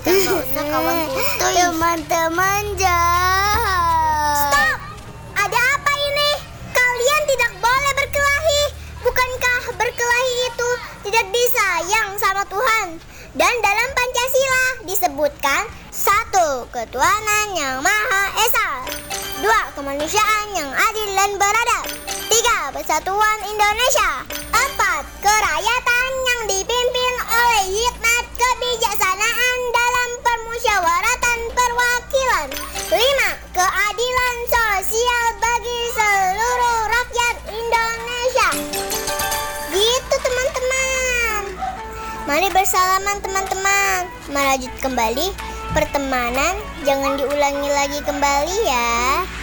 kita nggak usah kawan kutuy. Teman-teman jahat. Stop! Ada apa ini? Kalian tidak boleh berkelahi. Bukankah berkelahi itu tidak disayang sama Tuhan? Dan dalam Pancasila disebutkan 1. Ketuhanan yang Maha Esa, 2. Kemanusiaan yang adil dan beradab, 3. Persatuan Indonesia, 4. Kerakyatan yang dipimpin oleh hikmat kebijaksanaan dalam permusyawaratan perwakilan, 5. Keadilan sosial bagi seluruh rakyat Indonesia. Gitu teman-teman. Mari bersalaman teman-teman. Merajut kembali pertemanan, jangan diulangi lagi kembali ya.